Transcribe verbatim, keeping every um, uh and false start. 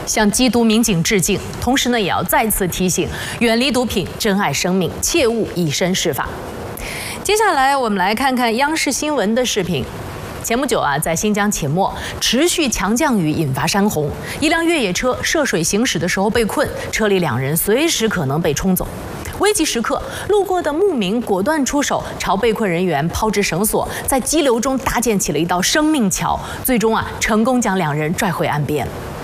向缉毒民警致敬，同时呢，也要再次提醒：远离毒品，珍爱生命，切勿以身试法。接下来，我们来看看央视新闻的视频。前不久啊，在新疆且末，持续强降雨引发山洪，一辆越野车涉水行驶的时候被困，车里两人随时可能被冲走。危急时刻，路过的牧民果断出手，朝被困人员抛掷绳索，在激流中搭建起了一道生命桥，最终啊，成功将两人拽回岸边。